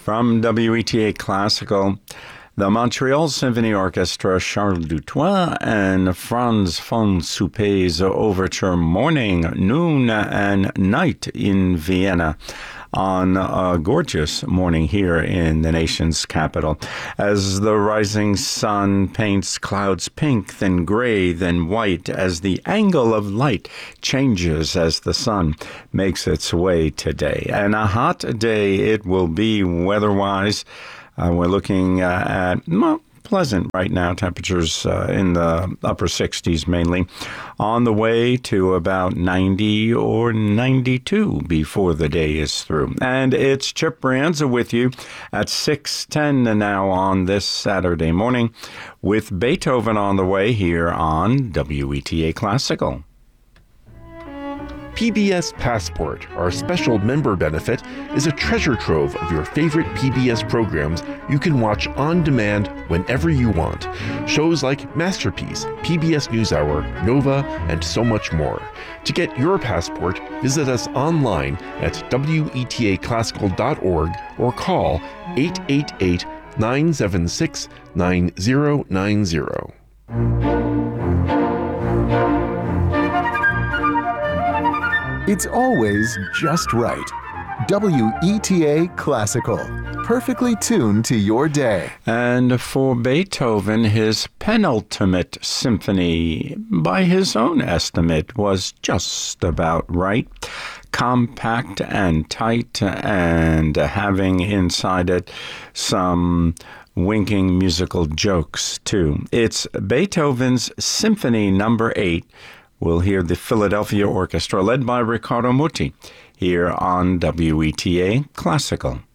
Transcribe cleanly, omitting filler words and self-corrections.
From WETA Classical, the Montreal Symphony Orchestra, Charles Dutoit, and Franz von Suppé's Overture Morning, Noon, and Night in Vienna on a gorgeous morning here in the nation's capital. As the rising sun paints clouds pink, then gray, then white, as the angle of light changes as the sun makes its way today. And a hot day it will be weather-wise. We're looking at pleasant right now, temperatures in the upper 60s mainly, on the way to about 90 or 92 before the day is through. And it's Chip Brianza with you at 6:10 now on this Saturday morning with Beethoven on the way here on WETA Classical. PBS Passport, our special member benefit, is a treasure trove of your favorite PBS programs you can watch on demand whenever you want. Shows like Masterpiece, PBS NewsHour, Nova, and so much more. To get your passport, visit us online at wetaclassical.org or call 888-976-9090. It's always just right. WETA Classical, perfectly tuned to your day. And for Beethoven, his penultimate symphony, by his own estimate, was just about right. Compact and tight, and having inside it some winking musical jokes, too. It's Beethoven's Symphony No. 8. We'll hear the Philadelphia Orchestra, led by Riccardo Muti, here on WETA Classical.